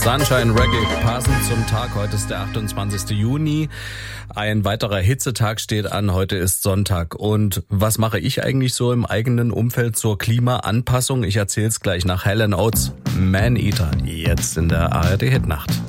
Sunshine Reggae passend zum Tag. Heute ist der 28. Juni. Ein weiterer Hitzetag steht an. Heute ist Sonntag. Und was mache ich eigentlich so im eigenen Umfeld zur Klimaanpassung? Ich erzähle es gleich nach Hall & Oates. Man Eater, jetzt in der ARD Hitnacht.